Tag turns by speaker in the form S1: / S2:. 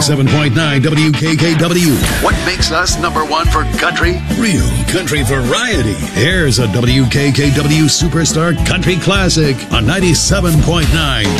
S1: 97.9 WKKW.
S2: What makes us number one for country?
S1: Real country variety. Here's a WKKW Superstar Country Classic on 97.9